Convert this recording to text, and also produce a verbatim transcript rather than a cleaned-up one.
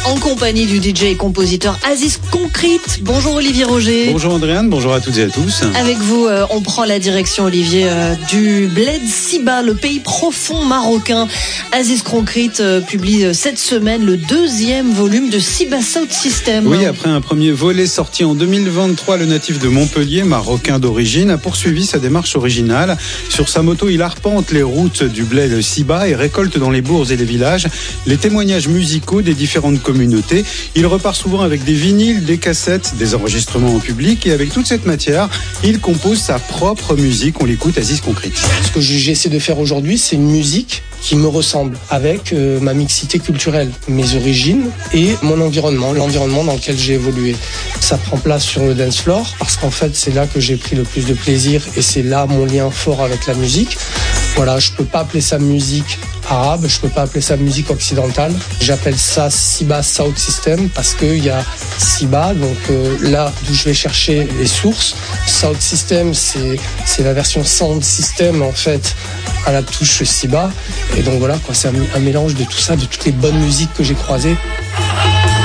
en compagnie du D J et compositeur Aziz Concrete. Bonjour Olivier Roger. Bonjour Andréane, bonjour à toutes et à tous. Avec vous, euh, on prend la direction, Olivier, euh, du Bled Siba, le pays profond marocain. Aziz Concrete euh, publie euh, cette semaine le deuxième volume de Siba Sound System. Oui, après un premier volet sorti en deux mille vingt-trois, le natif de Montpellier, marocain d'origine, a poursuivi sa démarche originale. Sur sa moto, il arpente les routes du Bled Siba et récolte dans les bourgs et les villages les témoignages musicaux des différentes communautés. Il repart souvent avec des vinyles, des cassettes, des enregistrements en public, et avec toute cette matière, il compose sa propre musique. On l'écoute, Aziz Concrete. Ce que j'essaie de faire aujourd'hui, c'est une musique qui me ressemble, avec euh, ma mixité culturelle, mes origines et mon environnement, l'environnement dans lequel j'ai évolué. Ça prend place sur le dance floor parce qu'en fait, c'est là que j'ai pris le plus de plaisir et c'est là mon lien fort avec la musique. Voilà, je peux pas appeler ça musique arabe, je peux pas appeler ça musique occidentale. J'appelle ça Siba Sound System parce qu'il y a Siba, donc euh, là d'où je vais chercher les sources. Sound System, c'est, c'est la version Sound System en fait à la touche Siba. Et donc voilà, quoi, c'est un, un mélange de tout ça, de toutes les bonnes musiques que j'ai croisées.